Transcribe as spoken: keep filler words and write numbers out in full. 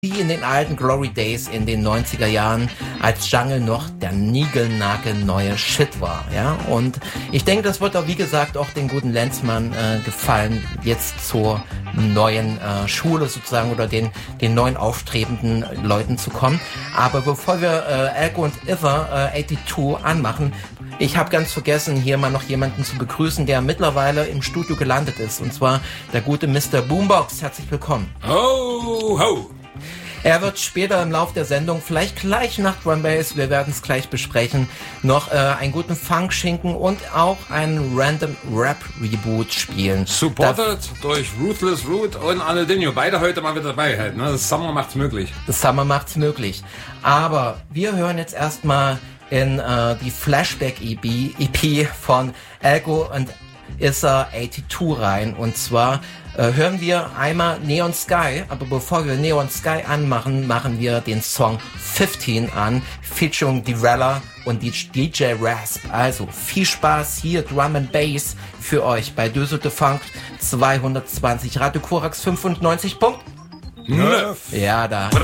Wie in den alten Glory Days in den neunziger Jahren, als Jungle noch der niegelnagelneue Shit war, ja. Und ich denke, das wird auch, wie gesagt, auch den guten Lenzmann äh, gefallen, jetzt zur neuen äh, Schule sozusagen oder den den neuen aufstrebenden Leuten zu kommen. Aber bevor wir äh, Elko und Ither äh, zweiundachtzig anmachen, ich habe ganz vergessen, hier mal noch jemanden zu begrüßen, der mittlerweile im Studio gelandet ist. Und zwar der gute Mister Boombox. Herzlich willkommen. Ho, ho. Er wird später im Lauf der Sendung, vielleicht gleich nach Drum Bass, wir werden es gleich besprechen, noch äh, einen guten Funk schinken und auch einen Random Rap Reboot spielen. Supported da, durch Ruthless Root und Analdinho. Beide heute mal wieder dabei halt. Ne? Das Summer macht's möglich. Das Summer macht's möglich. Aber wir hören jetzt erstmal in äh, die Flashback-E P von Elko und Ither zweiundachtzig rein. Und zwar äh, hören wir einmal Neon Sky, aber bevor wir Neon Sky anmachen, machen wir den Song fünfzehn an, featuring Dirella und D J Rasp. Also viel Spaß hier, Drum and Bass für euch bei Döselte Funk zweihundertzwanzig, Radio Korax fünfundneunzig Punkt null. Ja, da.